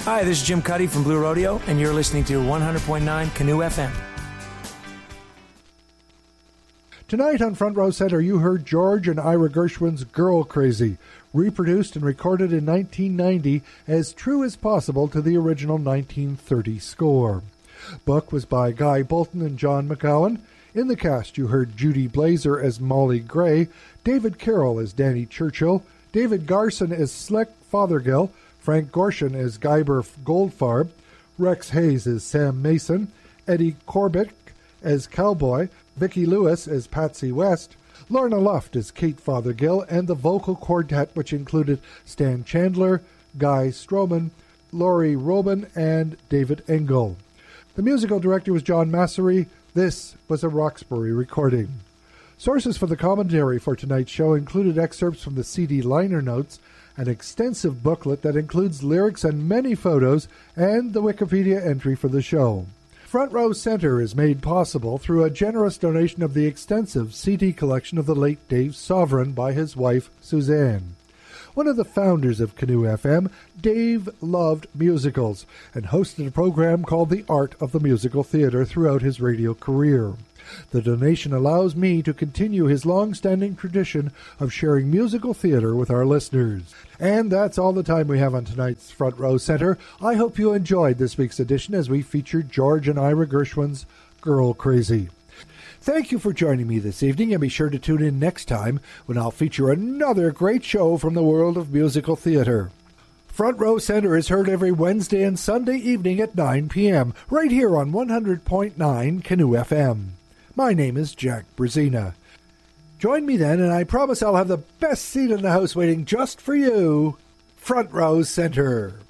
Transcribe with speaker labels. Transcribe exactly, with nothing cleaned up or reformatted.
Speaker 1: Hi, this is Jim Cuddy from Blue Rodeo, and you're listening to one hundred point nine Canoe F M.
Speaker 2: Tonight on Front Row Center, you heard George and Ira Gershwin's Girl Crazy, reproduced and recorded in nineteen ninety as true as possible to the original nineteen thirty score. Book was by Guy Bolton and John McGowan. In the cast, you heard Judy Blazer as Molly Gray, David Carroll as Danny Churchill, David Garson as Slick Fothergill, Frank Gorshin as Guyber Goldfarb, Rex Hayes as Sam Mason, Eddie Corbett as Cowboy, Vicki Lewis as Patsy West, Lorna Luft as Kate Fothergill, and the vocal quartet, which included Stan Chandler, Guy Stroman, Laurie Robin, and David Engel. The musical director was John Massery. This was a Roxbury recording. Sources for the commentary for tonight's show included excerpts from the C D liner notes, an extensive booklet that includes lyrics and many photos, and the Wikipedia entry for the show. Front Row Center is made possible through a generous donation of the extensive C D collection of the late Dave Sovereign by his wife, Suzanne. One of the founders of Canoe F M, Dave loved musicals and hosted a program called The Art of the Musical Theater throughout his radio career. The donation allows me to continue his long-standing tradition of sharing musical theater with our listeners. And that's all the time we have on tonight's Front Row Center. I hope you enjoyed this week's edition as we featured George and Ira Gershwin's Girl Crazy. Thank you for joining me this evening, and be sure to tune in next time when I'll feature another great show from the world of musical theater. Front Row Center is heard every Wednesday and Sunday evening at nine p.m. right here on one hundred point nine Canoe F M. My name is Jack Brazina. Join me then, and I promise I'll have the best seat in the house waiting just for you. Front Row Center.